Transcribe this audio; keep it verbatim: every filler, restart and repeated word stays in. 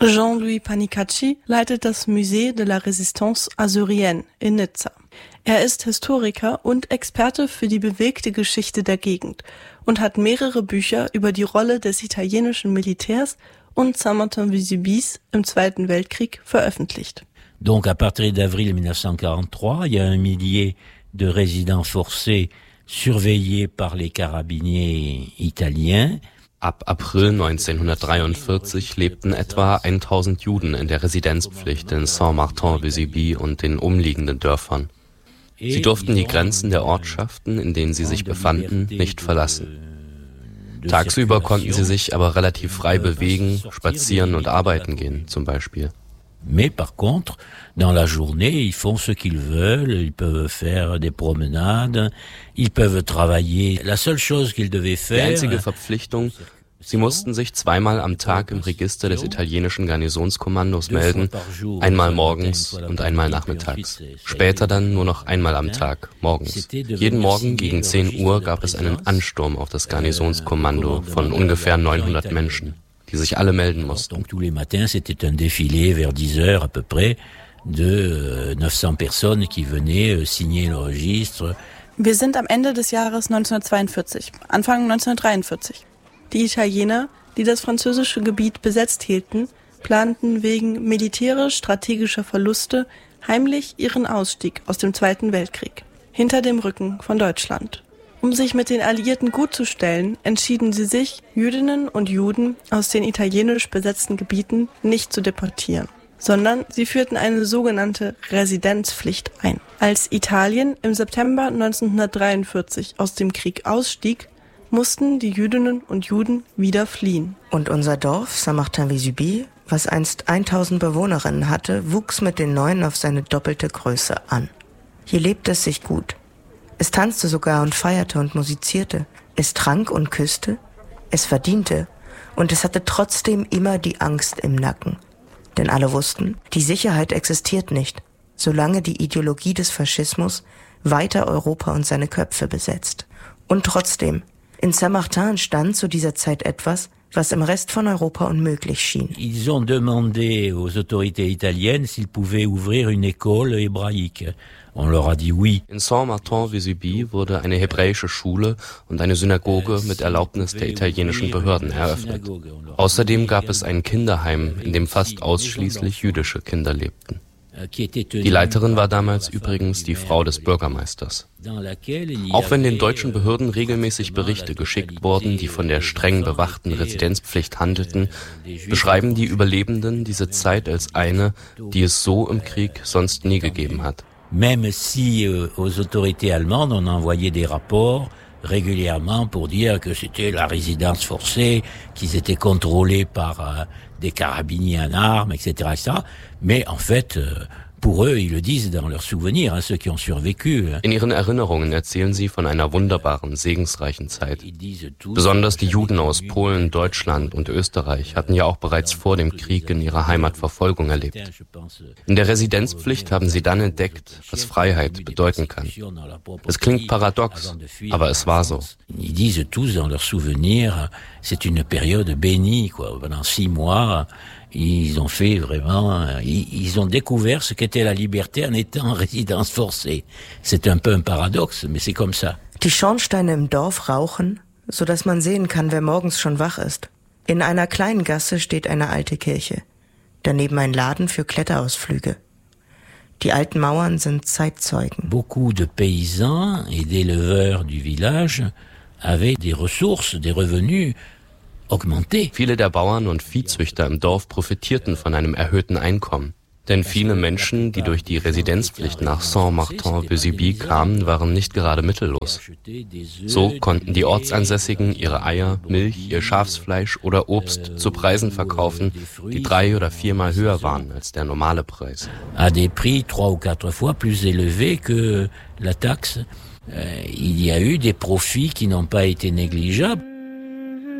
Jean-Louis Panicacci leitet das Musée de la Résistance Azuréenne in Nizza. Er ist Historiker und Experte für die bewegte Geschichte der Gegend und hat mehrere Bücher über die Rolle des italienischen Militärs und Saint-Martin-Vésubie im Zweiten Weltkrieg veröffentlicht. Donc à partir d'avril mille neuf cent quarante-trois, il y a un millier de résidents forcés surveillés par les carabiniers italiens. Ab April neunzehnhundertdreiundvierzig lebten etwa tausend Juden in der Residenzpflicht in Saint-Martin-Vésubie und den umliegenden Dörfern. Sie durften die Grenzen der Ortschaften, in denen sie sich befanden, nicht verlassen. Tagsüber konnten sie sich aber relativ frei bewegen, spazieren und arbeiten gehen, zum Beispiel. Mais par contre, dans la journée, ils font ce qu'ils veulent, ils peuvent faire des promenades, ils peuvent travailler. La seule chose qu'ils devaient faire... Die einzige Verpflichtung, sie mussten sich zweimal am Tag im Register des italienischen Garnisonskommandos melden, einmal morgens und einmal nachmittags. Später dann nur noch einmal am Tag, morgens. Jeden Morgen gegen zehn Uhr gab es einen Ansturm auf das Garnisonskommando von ungefähr neunhundert Menschen, die sich alle melden mussten. Donc tous les matins, c'était un défilé vers dix heures à peu près de neuf cents personnes qui venaient signer le registre. Wir sind am Ende des Jahres neunzehnhundertzweiundvierzig, Anfang neunzehnhundertdreiundvierzig. Die Italiener, die das französische Gebiet besetzt hielten, planten wegen militärisch-strategischer Verluste heimlich ihren Ausstieg aus dem Zweiten Weltkrieg, hinter dem Rücken von Deutschland. Um sich mit den Alliierten gutzustellen, entschieden sie sich, Jüdinnen und Juden aus den italienisch besetzten Gebieten nicht zu deportieren, sondern sie führten eine sogenannte Residenzpflicht ein. Als Italien im September neunzehnhundertdreiundvierzig aus dem Krieg ausstieg, mussten die Jüdinnen und Juden wieder fliehen. Und unser Dorf, Saint-Martin-Vésubie, was einst tausend Bewohnerinnen hatte, wuchs mit den neuen auf seine doppelte Größe an. Hier lebte es sich gut. Es tanzte sogar und feierte und musizierte. Es trank und küsste. Es verdiente. Und es hatte trotzdem immer die Angst im Nacken. Denn alle wussten, die Sicherheit existiert nicht, solange die Ideologie des Faschismus weiter Europa und seine Köpfe besetzt. Und trotzdem, in Saint-Martin stand zu dieser Zeit etwas, was im Rest von Europa unmöglich schien. Ils ont demandé aux autorités italiennes s'ils pouvaient ouvrir une école hébraïque. On leur a dit oui. In Saint-Martin-Vésubie wurde eine hebräische Schule und eine Synagoge mit Erlaubnis der italienischen Behörden eröffnet. Außerdem gab es ein Kinderheim, in dem fast ausschließlich jüdische Kinder lebten. Die Leiterin war damals übrigens die Frau des Bürgermeisters. Auch wenn den deutschen Behörden regelmäßig Berichte geschickt wurden, die von der streng bewachten Residenzpflicht handelten, beschreiben die Überlebenden diese Zeit als eine, die es so im Krieg sonst nie gegeben hat. Même si euh, aux autorités allemandes on envoyait des rapports régulièrement pour dire que c'était la résidence forcée, qu'ils étaient contrôlés par euh, des carabiniers en armes, et cetera, et cetera. Mais en fait, euh, pour eux, ils le disent dans leurs souvenirs, hein, ceux qui ont survécu. In ihren Erinnerungen erzählen sie von einer wunderbaren, segensreichen Zeit. Besonders die Juden aus Polen, Deutschland und Österreich hatten ja auch bereits vor dem Krieg in ihrer Heimat Verfolgung erlebt. In der Residenzpflicht haben sie dann entdeckt, was Freiheit bedeuten kann. Es klingt paradox, aber es war so. Ils disent tous dans leurs souvenirs, c'est une période bénie, quoi. Pendant six mois, ils ont fait vraiment, ils, ils ont découvert ce qu'était la liberté en étant en résidence forcée. C'est un peu un paradoxe, mais c'est comme ça. Die Schornsteine im Dorf rauchen, so dass man sehen kann, wer morgens schon wach ist. In einer kleinen Gasse steht eine alte Kirche. Daneben ein Laden für Kletterausflüge. Die alten Mauern sind Zeitzeugen. Beaucoup de paysans et d'éleveurs du village avaient des ressources, des revenus augmentés. Viele der Bauern und Viehzüchter im Dorf profitierten von einem erhöhten Einkommen. Denn viele Menschen, die durch die Residenzpflicht nach Saint-Martin-Vésubie kamen, waren nicht gerade mittellos. So konnten die Ortsansässigen ihre Eier, Milch, ihr Schafsfleisch oder Obst zu Preisen verkaufen, die drei- oder viermal höher waren als der normale Preis. À des prix trois ou quatre fois plus élevés que la taxe. Il y a eu des profits qui n'ont pas été négligeables.